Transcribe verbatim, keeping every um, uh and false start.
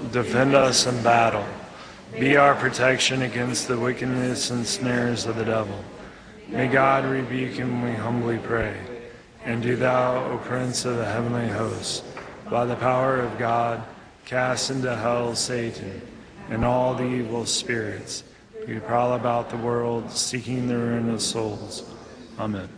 defend us in battle. Be our protection against the wickedness and snares of the devil. May God rebuke him, we humbly pray. And do thou, O Prince of the heavenly hosts, by the power of God, cast into hell Satan and all the evil spirits who prowl about the world seeking the ruin of souls. Amen.